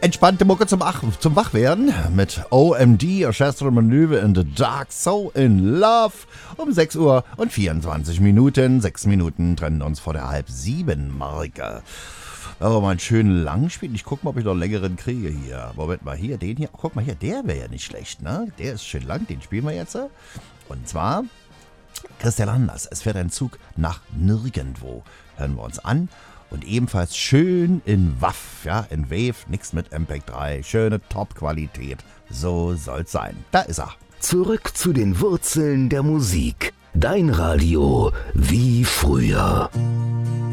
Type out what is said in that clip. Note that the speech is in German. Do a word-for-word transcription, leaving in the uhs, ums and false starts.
Entspannte Mucke zum, Ach zum Wachwerden mit O M D, Orchestral Maneuver in the Dark, So in Love, um sechs Uhr und vierundzwanzig Minuten. Sechs Minuten trennen uns vor der halb sieben Marke. Aber mal einen schönen lang spielen. Ich guck mal, ob ich noch einen längeren kriege hier. Moment mal, hier, den hier. Guck mal hier, der wäre ja nicht schlecht, ne? Der ist schön lang, den spielen wir jetzt. Und zwar Christian Anders. Es fährt ein Zug nach nirgendwo. Hören wir uns an. Und ebenfalls schön in W A V, ja, in Wave, nix mit M P drei. Schöne Top-Qualität. So soll's sein. Da ist er. Zurück zu den Wurzeln der Musik. Dein Radio wie früher.